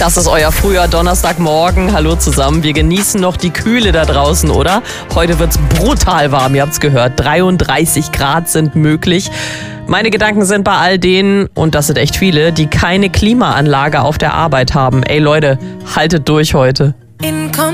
Das ist euer früher Donnerstagmorgen. Hallo zusammen. Wir genießen noch die Kühle da draußen, oder? Heute wird's brutal warm, ihr habt's gehört. 33 Grad sind möglich. Meine Gedanken sind bei all denen, und das sind echt viele, die keine Klimaanlage auf der Arbeit haben. Ey Leute, haltet durch heute.